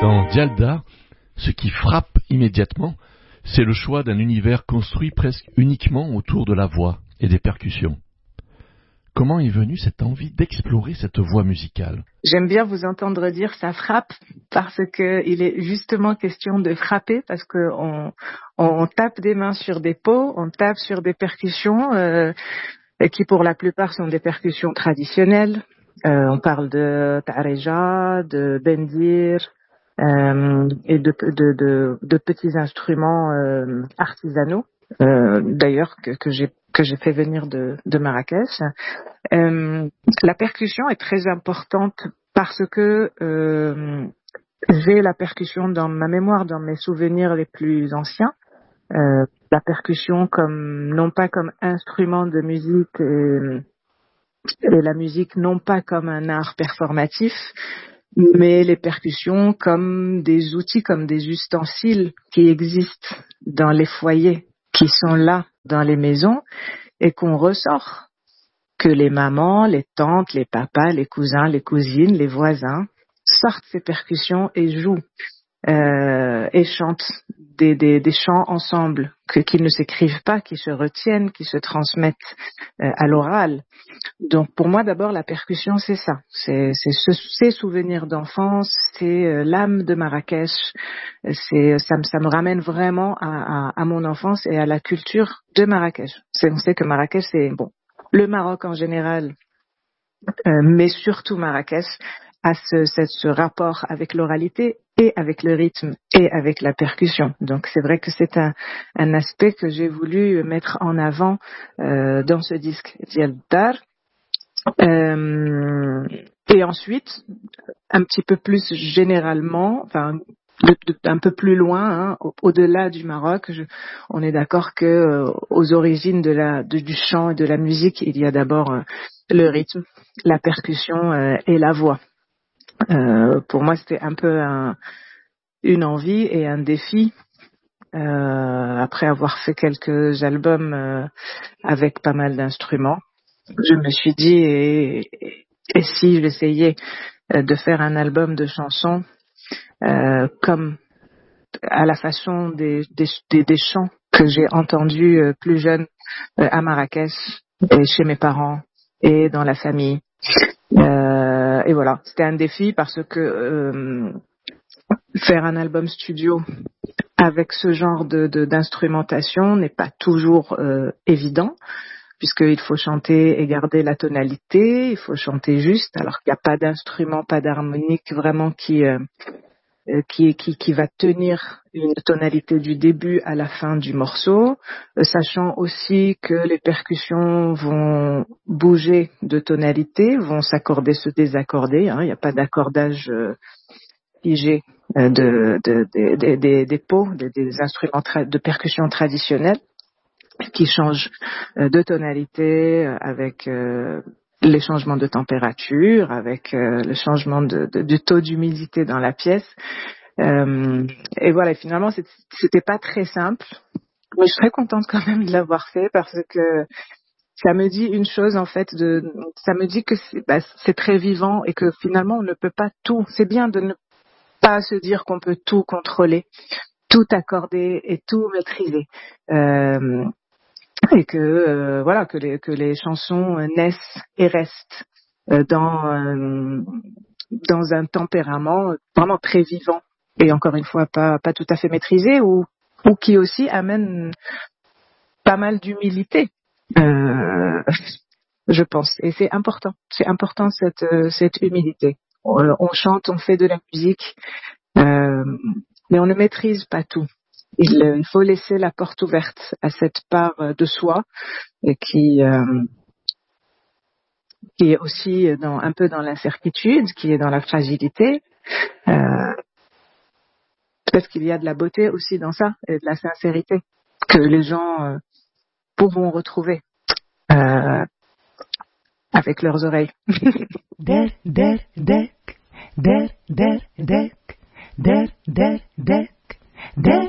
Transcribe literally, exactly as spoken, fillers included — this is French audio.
Dans Djaldar, ce qui frappe immédiatement, c'est le choix d'un univers construit presque uniquement autour de la voix et des percussions. Comment est venue cette envie d'explorer cette voie musicale ? J'aime bien vous entendre dire ça frappe parce que il est justement question de frapper parce que on, on tape des mains sur des pots, on tape sur des percussions euh, qui pour la plupart sont des percussions traditionnelles. Euh, on parle de ta'reja, de bendir euh, et de, de, de, de petits instruments euh, artisanaux. Euh, d'ailleurs que, que j'ai que j'ai fait venir de, de Marrakech. Euh, la percussion est très importante parce que euh, j'ai la percussion dans ma mémoire, dans mes souvenirs les plus anciens. Euh, la percussion comme non pas comme instrument de musique et, et la musique non pas comme un art performatif, mais les percussions comme des outils, comme des ustensiles qui existent dans les foyers, qui sont là dans les maisons et qu'on ressort, que les mamans, les tantes, les papas, les cousins, les cousines, les voisins sortent ces percussions et jouent euh, et chantent des, des, des chants ensemble, que, qui ne s'écrivent pas, qui se retiennent, qui se transmettent euh, à l'oral. Donc pour moi d'abord la percussion c'est ça, c'est, c'est ce, ces souvenirs d'enfance, c'est euh, l'âme de Marrakech, c'est ça me ça me ramène vraiment à, à, à mon enfance et à la culture de Marrakech. C'est, on sait que Marrakech c'est bon le Maroc en général, euh, mais surtout Marrakech a ce, ce, ce rapport avec l'oralité et avec le rythme et avec la percussion. Donc c'est vrai que c'est un, un aspect que j'ai voulu mettre en avant euh, dans ce disque Djaldar. Euh, et ensuite, un petit peu plus généralement, enfin de, de, un peu plus loin, hein, au, au-delà du Maroc, je, on est d'accord que euh, aux origines de la, de, du chant et de la musique, il y a d'abord euh, le rythme, la percussion euh, et la voix. Euh, pour moi, c'était un peu un, une envie et un défi. Euh, après avoir fait quelques albums euh, avec pas mal d'instruments, je me suis dit et, et si j'essayais de faire un album de chansons euh, comme à la façon des, des, des, des chants que j'ai entendus euh, plus jeune euh, à Marrakech et chez mes parents et dans la famille. Euh, et voilà, c'était un défi parce que euh, faire un album studio avec ce genre de, de, d'instrumentation n'est pas toujours euh, évident, puisqu'il faut chanter et garder la tonalité, il faut chanter juste, alors qu'il n'y a pas d'instrument, pas d'harmonique vraiment qui, euh, qui, qui, qui va tenir une tonalité du début à la fin du morceau, euh, sachant aussi que les percussions vont bouger de tonalité, vont s'accorder, se désaccorder, hein, il n'y a pas d'accordage euh, figé euh, de, de, de, de, de, des pots, des, des instruments tra- de percussion traditionnels, qui change de tonalité avec euh, les changements de température, avec euh, le changement de, de, du taux d'humidité dans la pièce. Euh, et voilà, finalement, c'était pas très simple, mais je suis très contente quand même de l'avoir fait parce que ça me dit une chose en fait, de, ça me dit que c'est, bah, c'est très vivant et que finalement on ne peut pas tout. C'est bien de ne pas se dire qu'on peut tout contrôler, tout accorder et tout maîtriser. Euh, et que euh, voilà que les que les chansons naissent et restent euh, dans euh, dans un tempérament vraiment très vivant et encore une fois pas pas tout à fait maîtrisé ou ou qui aussi amène pas mal d'humilité, euh, je pense, et c'est important c'est important cette cette humilité. On, on chante, on fait de la musique, euh, mais on ne maîtrise pas tout. Il faut laisser la porte ouverte à cette part de soi qui euh, qui est aussi dans, un peu dans l'incertitude, qui est dans la fragilité, euh, parce qu'il y a de la beauté aussi dans ça et de la sincérité que les gens euh, pourront retrouver euh, avec leurs oreilles. Der, der, dek, der, der, dek, der, der, dek, der.